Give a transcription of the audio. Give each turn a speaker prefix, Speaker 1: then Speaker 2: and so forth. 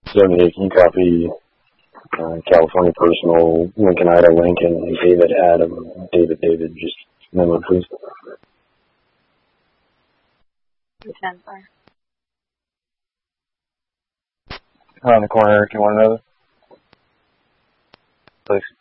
Speaker 1: Certainly, can you copy California Personal, Lincoln, Ida, Lincoln, David, Adam, David, just memo, please.
Speaker 2: 10 4.
Speaker 3: On the corner, if you want another. Please.